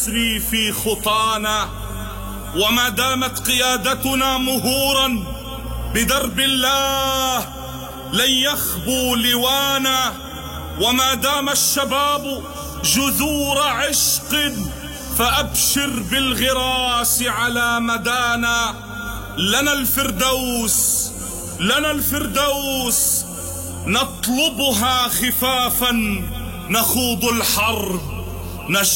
تسري في خطانا، وما دامت قيادتنا مهورا بدرب الله لن يخبو لوانا، وما دام الشباب جذور عشق فأبشر بالغراس على مدانا. لنا الفردوس، لنا الفردوس، نطلبها خفافا، نخوض الحرب